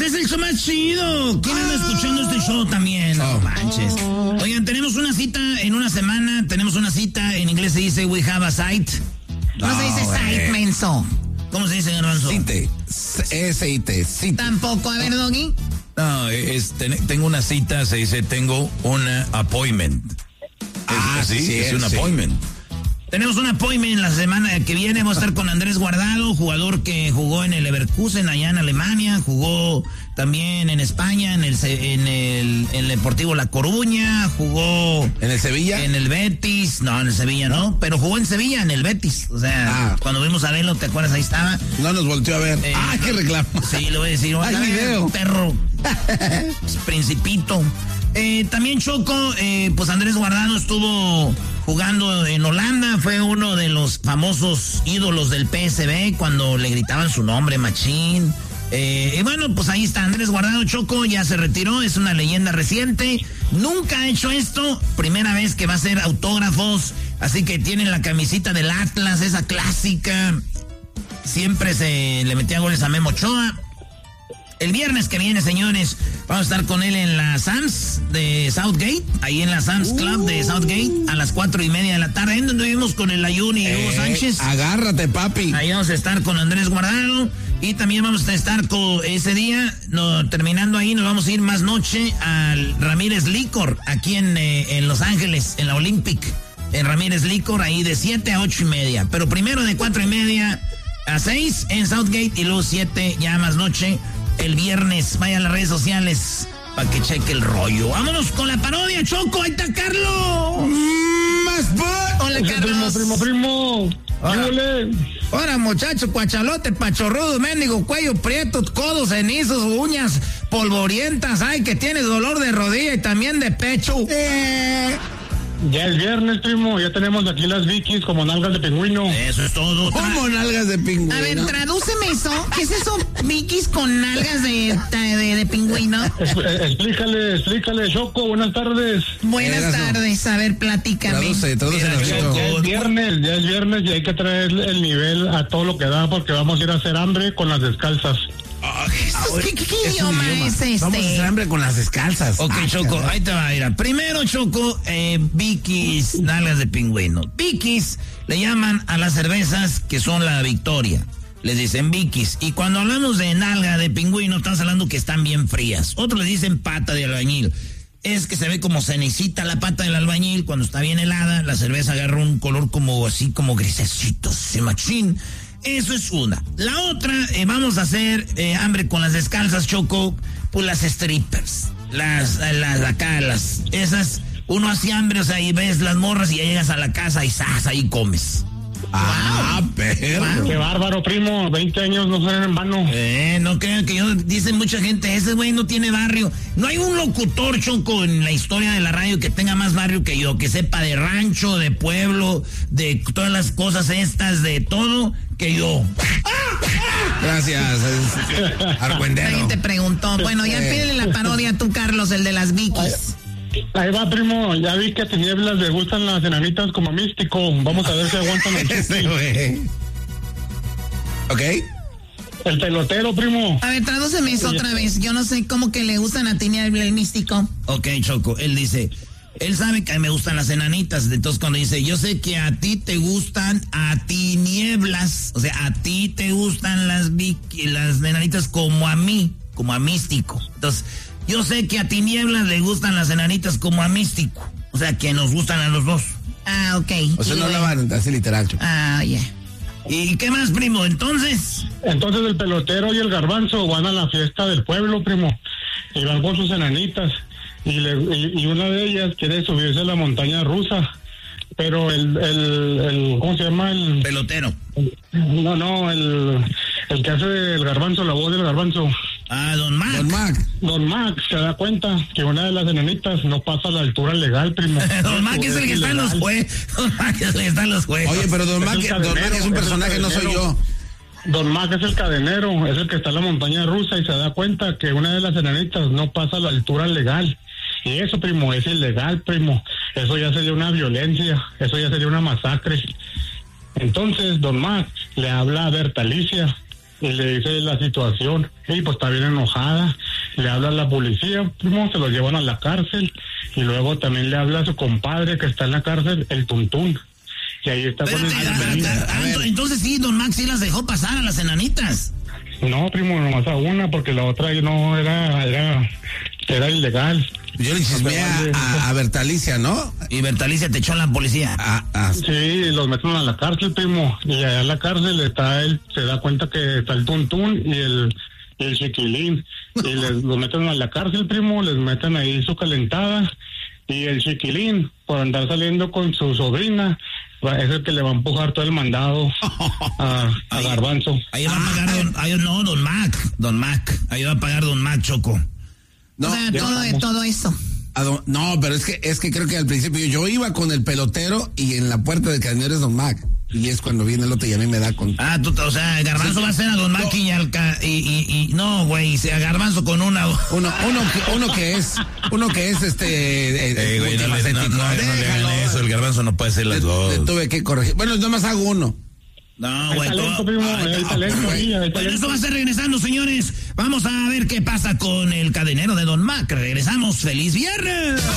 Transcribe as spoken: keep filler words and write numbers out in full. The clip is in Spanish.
es el show más chido. ¿Quién anda escuchando este show también? No manches. Oigan, tenemos una cita en una semana. Tenemos una cita. En inglés se dice we have a sight. ¿Cómo no, se dice wey. Sight, menso? ¿Cómo se dice, Garbanzo? Cite. S I T. Cite. Tampoco. A ver, Doggy. No, es, ten, tengo una cita. Se dice tengo una appointment. Ah, sí, sí, es un sí. appointment. Tenemos un appointment la semana que viene. Vamos a estar con Andrés Guardado, jugador que jugó en el Leverkusen allá en Alemania, jugó también en España, en el en el, en el Deportivo La Coruña, jugó en el Sevilla, en el Betis, no, en el Sevilla no, pero jugó en Sevilla, en el Betis. O sea, ah. cuando vimos a Velo, ¿te acuerdas? Ahí estaba. No nos volteó a ver. Eh, ah, qué reclamo. Sí, le voy a decir. Hay video. Perro. Principito. Eh, también Choco, eh, pues Andrés Guardado estuvo jugando en Holanda, fue uno de los famosos ídolos del P S V cuando le gritaban su nombre, Machín. Eh, y bueno, pues ahí está Andrés Guardado, Choco, ya se retiró, es una leyenda reciente, nunca ha hecho esto, primera vez que va a hacer autógrafos, así que tiene la camisita del Atlas, esa clásica, siempre se le metía goles a Memo Ochoa. El viernes que viene, señores, vamos a estar con él en la Sam's de Southgate, ahí en la Sam's Club uh. de Southgate, a las cuatro y media de la tarde, en donde vivimos con el Ayuni y eh, Hugo Sánchez. Agárrate, papi. Ahí vamos a estar con Andrés Guardado y también vamos a estar con ese día, no, terminando ahí, nos vamos a ir más noche al Ramírez Licor, aquí en, eh, en Los Ángeles, en la Olympic, en Ramírez Licor, ahí de siete a ocho y media, pero primero de cuatro y media a seis en Southgate y luego siete ya más noche. El viernes, vaya a las redes sociales para que cheque el rollo. Vámonos con la parodia, Choco. Ahí está Carlos. Mm, más bot. Hola, Carlos. Primo, primo, primo. Hola. Hola, muchacho, cuachalote, pachorrudo, mendigo, cuello prieto, codos cenizos, uñas polvorientas. Ay, que tienes dolor de rodilla y también de pecho. Eh. Ya es viernes, primo, ya tenemos aquí las Vikis como nalgas de pingüino. Eso es todo. ¿Cómo nalgas de pingüino? A ver, tradúceme eso. ¿Qué es eso, Vikis con nalgas de, de, de pingüino? Es, explícale, explícale, Choco, buenas tardes. Buenas tardes, a ver, platícame. Traduce, traduce. Ya, ya, ya es viernes, ya es viernes y hay que traer el nivel a todo lo que da porque vamos a ir a hacer hambre con las descalzas. Oh, Jesús, ¿Qué, qué, qué es idioma, idioma es este? Vamos a hacer hambre con las descalzas. Ok, ah, Choco, caray. ahí te va a ir. Primero, Choco, eh, Vikis, nalgas de pingüino. Vikis le llaman a las cervezas que son la Victoria. Les dicen Vikis. Y cuando hablamos de nalga de pingüino, estamos hablando que están bien frías. Otros le dicen pata de albañil. Es que se ve como cenecita la pata del albañil. Cuando está bien helada, la cerveza agarra un color como así, como grisecito, se machín. Eso es una. La otra, eh, vamos a hacer eh, hambre con las descalzas, Choco, pues las strippers. Las, las, acá, las, esas, uno hace hambre, o sea, y ves las morras y ya llegas a la casa y ¡zas! Ahí comes. Ah, wow. perro. Wow. Qué bárbaro, primo, veinte años no son en vano. Eh, no crean que yo, dicen mucha gente, ese güey no tiene barrio. No hay un locutor, Choco, en la historia de la radio que tenga más barrio que yo, que sepa de rancho, de pueblo, de todas las cosas estas, de todo, que yo. Gracias, Argüendero. Alguien te preguntó. Bueno, ya pídele la parodia a tú, Carlos, el de las Vikis. Ahí va, primo, ya vi que a Tinieblas le gustan las enanitas como místico. Vamos a ver si aguantan el Ese güey. ¿Ok? El pelotero, primo. A ver, tradúceme eso otra vez. Yo no sé cómo que le gustan a Tinieblas el místico. Ok, Choco, él dice... Él sabe que a mí me gustan las enanitas, entonces cuando dice, yo sé que a ti te gustan a tinieblas, o sea, a ti te gustan las las enanitas como a mí, como a místico. Entonces, yo sé que a tinieblas le gustan las enanitas como a místico, o sea, que nos gustan a los dos. Ah, ok. O sea, no hablaban así literal, Choco. Ah, ya. Yeah. ¿Y qué más, primo? Entonces... Entonces el pelotero y el garbanzo van a la fiesta del pueblo, primo, y van con sus enanitas. Y, le, y, y una de ellas quiere subirse a la montaña rusa, pero el, el, el ¿cómo se llama? El pelotero. El, no, no, el, el que hace el garbanzo, la voz del garbanzo. Ah, Don Mac. Don Mac. Don Mac se da cuenta que una de las enanitas no pasa a la altura legal, primo. Don Mac es el que está en los juegos. Don Mac es el que está en los juegos. Oye, pero Don Mac, Don Mac es un personaje, no soy yo. Don Mac es el cadenero, es el que está en la montaña rusa y se da cuenta que una de las enanitas no pasa a la altura legal. Y eso, primo, es ilegal, primo. Eso ya sería una violencia, eso ya sería una masacre. Entonces, Don Mac le habla a Berta Alicia y le dice la situación, y pues está bien enojada, le habla a la policía, primo, se lo llevan a la cárcel, y luego también le habla a su compadre que está en la cárcel, el Tuntún, y ahí está con el... Entonces sí, don Max sí las dejó pasar a las enanitas. No, primo, nomás a una, porque la otra no era, era, era ilegal. Yo le chismeé a, a, a Bertalicia, ¿no? Y Bertalicia te echó a la policía. Ah, ah. Sí, los meten a la cárcel, primo. Y allá en la cárcel está él, se da cuenta que está el Tuntún y el, y el Chiquilín. Y les, los meten a la cárcel, primo, les meten ahí su calentada. Y el Chiquilín, por andar saliendo con su sobrina, es el que le va a empujar todo el mandado a, a Garbanzo. Ahí va a pagar don, ahí, no, don Mac, don Mac. Ahí va a pagar don Mac, Choco. No, o sea, todo, de, todo eso. Don, no, pero es que es que creo que al principio yo iba con el pelotero y en la puerta del cadenero es don Mac. Y es cuando viene el otro y a mí me da con... Ah, tú, o sea, Garbanzo sí, va a ser a don Mac no. y, al ca, y, y, y no, güey, sea Garbanzo con una... Uno, uno, que, uno que es, uno que es este... Eh, eh, güey, no, le, no, no, no le hagan eso, el Garbanzo no puede ser las le, dos. Le tuve que corregir. Bueno, yo más hago uno. No, güey, talento, primo, ah, hay no, talento, güey. sí, hay Bueno, talento. esto va a ser regresando, señores. Vamos a ver qué pasa con el cadenero de don Mac. Regresamos. ¡Feliz viernes!